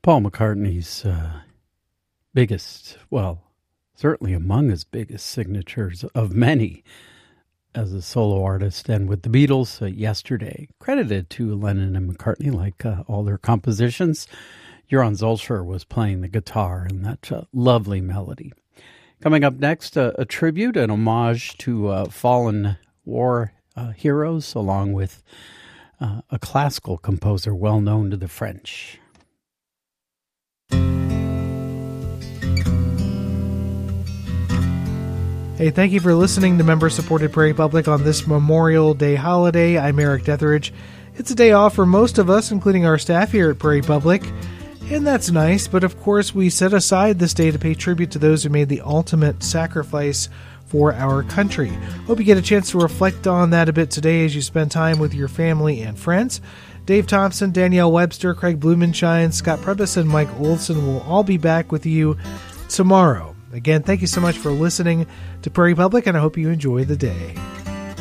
Paul McCartney's biggest, well, certainly among his biggest signatures of many as a solo artist, and with the Beatles, Yesterday, credited to Lennon and McCartney like all their compositions. Joran Zolcher was playing the guitar in that lovely melody. Coming up next, a tribute, an homage to fallen war heroes, along with a classical composer well known to the French. Hey, thank you for listening to member-supported Prairie Public on this Memorial Day holiday. I'm Eric Detheridge. It's a day off for most of us, including our staff here at Prairie Public, and that's nice, but of course we set aside this day to pay tribute to those who made the ultimate sacrifice for our country. Hope you get a chance to reflect on that a bit today as you spend time with your family and friends. Dave Thompson, Danielle Webster, Craig Blumenshine, Scott Prebis, and Mike Olson will all be back with you tomorrow. Again, thank you so much for listening to Prairie Public, and I hope you enjoy the day.